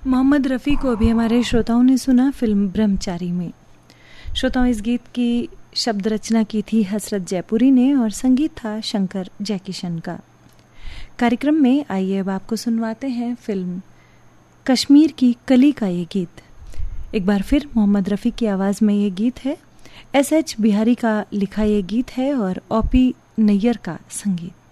मोहम्मद रफ़ी को अभी हमारे श्रोताओं ने सुना फिल्म ब्रह्मचारी में। श्रोताओं, इस गीत की शब्द रचना की थी हसरत जयपुरी ने और संगीत था शंकर जयकिशन का। कार्यक्रम में आइए अब आपको सुनवाते हैं फिल्म कश्मीर की कली का ये गीत। एक बार फिर मोहम्मद रफ़ी की आवाज़ में ये गीत है। एस.एच. बिहारी का लिखा ये गीत है और ओ.पी. नैयर का संगीत।